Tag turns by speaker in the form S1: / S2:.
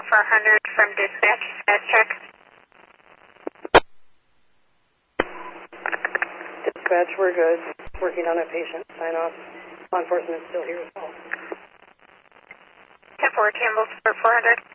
S1: 400 from dispatch. Status check.
S2: Dispatch, we're good. Working on a patient. Sign off. Law enforcement is still here as well.
S1: 10-4 Campbell for 400.